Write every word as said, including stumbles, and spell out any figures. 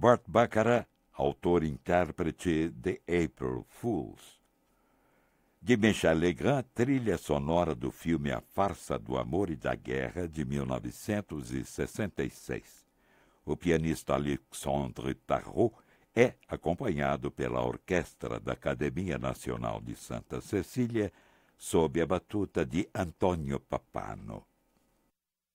Burt Bacharach, autor e intérprete de April Fools. De Michel Legrand, trilha sonora do filme A Farsa do Amor e da Guerra, de mil novecentos e sessenta e seis. O pianista Alexandre Tarot é acompanhado pela Orquestra da Academia Nacional de Santa Cecília, sob a batuta de Antônio Papano.